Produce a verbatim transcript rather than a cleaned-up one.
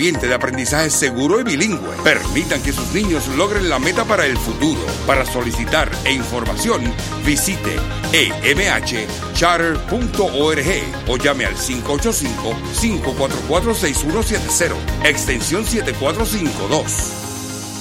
ambiente de aprendizaje seguro y bilingüe. Permitan que sus niños logren la meta para el futuro. Para solicitar e información, visite e m h charter punto org o llame al cinco ocho cinco, cinco cuatro cuatro, seis uno siete cero, extensión siete cuatro cinco dos.